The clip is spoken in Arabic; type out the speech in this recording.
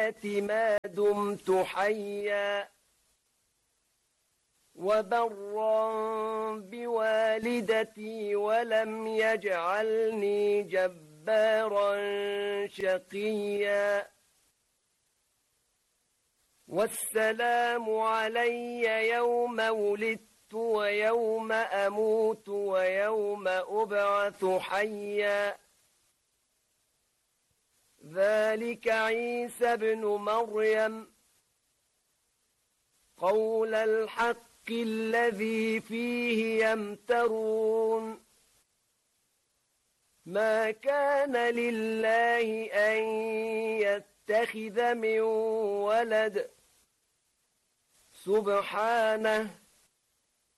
الصالحات ما دمت حيا وبرا بوالدتي ولم يجعلني جبارا شقيا والسلام علي يوم ولدت ويوم أموت ويوم أبعث حيا ذلك عيسى بن مريم قول الحق الذي فيه يمترون ما كان لله أن يتخذ من ولد سبحانه